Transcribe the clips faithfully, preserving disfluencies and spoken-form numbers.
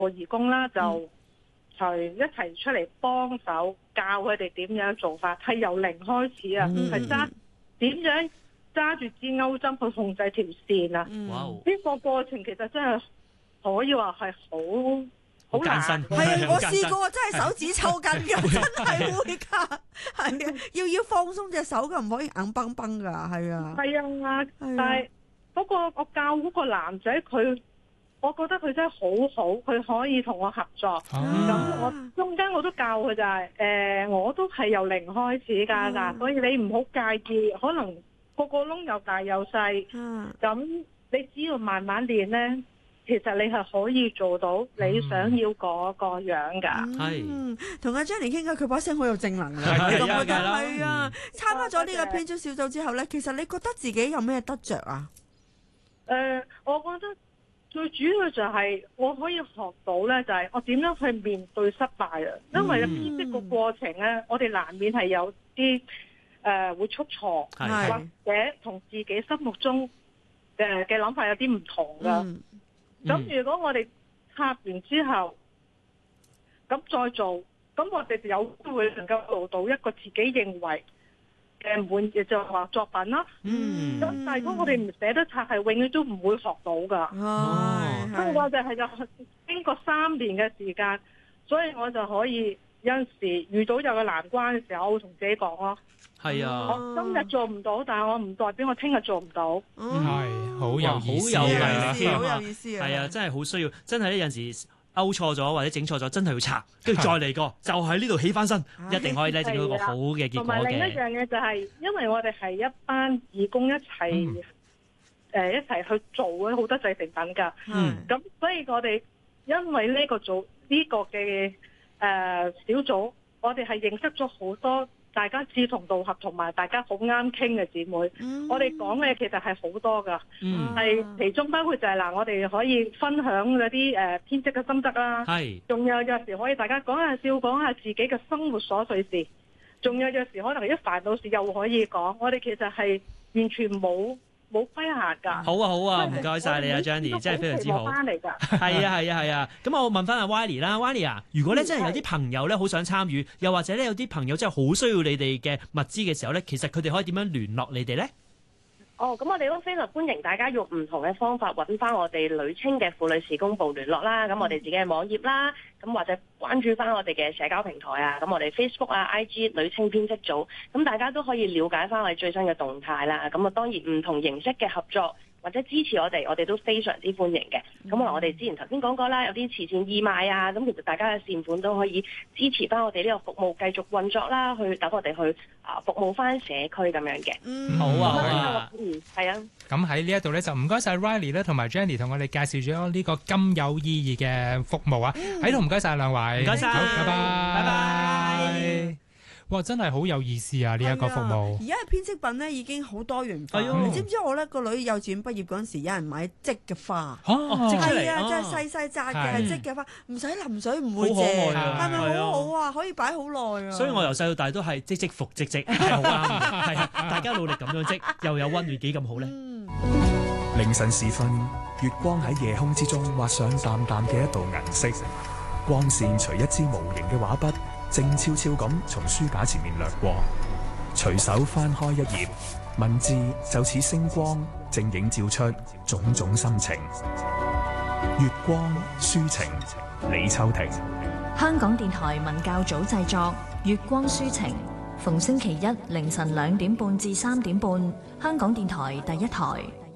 個義工啦，就係一齊出嚟幫手教佢哋點樣做法，係由零開始啊，係揸點樣揸住支鈎針去控制條線啊！呢、嗯、個過程其實真係可以話係好好艱辛。 係啊，我試過真係手指抽筋㗎，真係會㗎。係啊，要要放鬆隻手㗎，唔可以硬崩崩㗎。係啊， 係啊，但係嗰個我教嗰個男仔佢。我覺得佢真係好好，佢可以同我合作。咁、啊、我中間我都教佢就係、是，誒、呃，我都係由零開始㗎，嗱、嗯，所以你唔好介意，可能個個窿又大又細。咁、嗯、你只要慢慢練呢，其實你係可以做到你想要嗰個樣㗎。係、 嗯，同阿 Jenny 傾偈，佢把聲好有正能量。係啊，係啊。參加咗呢個編組小組之後呢，其實你覺得自己有咩得着啊？ 誒、呃，我覺得。最主要就係我可以學到呢，就係我點樣去面對失敗啊！因為編織個過程呢，我哋難免係有啲誒、呃、會出錯，或者同自己心目中嘅嘅諗法有啲唔同噶。咁、嗯、如果我哋拍完之後，咁再做，咁我哋就有機會能夠做到一個自己認為嘅滿意就話作品啦，咁、嗯、但係如果我哋唔捨得拆，係永遠都唔會學到噶。哦，所以我就係就經過三年嘅時間，所以我就可以有陣時遇到有個難關嘅時候，我會同自己講咯。係啊，我今日做唔到，但係我唔代表我聽日做唔到。係、 嗯，好有意思， 好有意思，好有意思啊！ 係啊，真係好需要，真係咧有陣時。勾錯咗或者整錯咗，真係要拆，跟住再嚟過，就喺呢度起翻身，一定可以咧整到一個好嘅結果嘅。同埋另一樣嘢就係、是，因為我哋係一班義工一齊，誒、嗯呃、一齊去做嘅好多製成品㗎。嗯，咁所以我哋因為呢個組呢、這個嘅誒、呃、小組，我哋係認識咗好多。大家志同道合，同埋大家好啱傾嘅姊妹，嗯、我哋講嘅其實係好多噶，係、嗯、其中包括就係、是、嗱，我哋可以分享嗰啲誒編織嘅心得啦，仲有有時可以大家講下笑，講下自己嘅生活瑣碎事，仲有有時可能一煩惱事又可以講，我哋其實係完全冇。冇規限㗎。好啊好啊，唔該晒你啊 Jenny， 真係非常之好。係啊係啊係啊，咁、啊、我問翻阿 Wylie 啦 Wylie 啊，如果咧真係有啲朋友咧好想參與，又或者咧有啲朋友真係好需要你哋嘅物資嘅時候咧，其實佢哋可以點樣聯絡你哋咧？哦，咁我哋都非常歡迎大家用唔同嘅方法揾翻我哋女青嘅婦女事工部聯絡啦。咁我哋自己嘅網頁啦，咁或者關注翻我哋嘅社交平台啊。咁我哋 Facebook 啊、I G 女青編織組，咁大家都可以了解翻我哋最新嘅動態啦。咁啊，當然唔同形式嘅合作或者支持我哋，我哋都非常之歡迎嘅。咁可能我哋之前頭先講過啦，有啲慈善義賣啊，咁其實大家嘅善款都可以支持翻我哋呢個服務繼續運作啦，去等我哋去啊服務翻社區咁樣嘅。嗯，好啊，好啊，嗯，係啊。咁喺呢一度咧，就唔該晒 Wylie 咧同埋 Jenny 同我哋介紹咗呢個咁有意義嘅服務啊。喺度唔該晒兩位，唔該晒，好，拜拜，拜拜。哇！真係好有意思啊！呢、這、一個服務，而家嘅編織品咧已經好多元化。你知唔知我咧個女幼稚園畢業嗰陣時，有人買織嘅花，係啊，即係細細紮嘅係織嘅花，唔使淋水唔會謝，係咪好好啊？可以擺好耐啊！所以我由細到大都係織織復織織，係好啱，係啊！大家努力咁樣織，又有溫暖，幾咁好咧、嗯！凌晨時分，月光喺夜空之中畫上淡淡嘅一道銀色，光線隨一支無形嘅畫筆。靜悄悄咁從書架前面掠過，隨手翻開一頁，文字就似星光，正映照出種種心情。月光抒情，李秋婷。香港電台文教組製作《月光抒情》，逢星期一凌晨兩點半至三點半，香港電台第一台。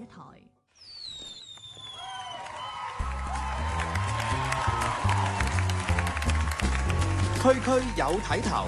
區區有睇頭，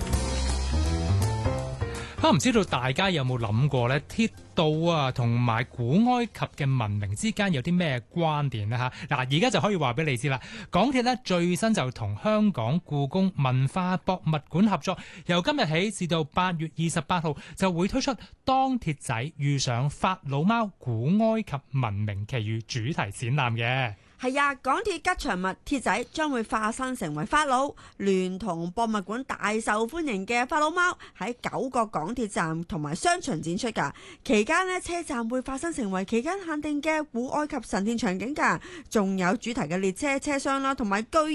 啊！唔知道大家有冇諗過咧？鐵道啊，同埋古埃及嘅文明之間有啲咩關聯呢？嚇嗱，而家就可以話俾你知啦。港鐵咧最新就同香港故宮文化博物館合作，由今日起至到八月二十八號就會推出《當鐵仔遇上法老貓：古埃及文明奇遇》主題展覽嘅。 係啊，港鐵吉祥物鐵仔將會化身成為法老，聯同博物館大受歡迎嘅法老貓喺九個港鐵站同埋商場展出㗎。期間呢，車站會化身成為期間限定嘅古埃及神殿場景㗎，仲有主題嘅列車車廂啦，同埋巨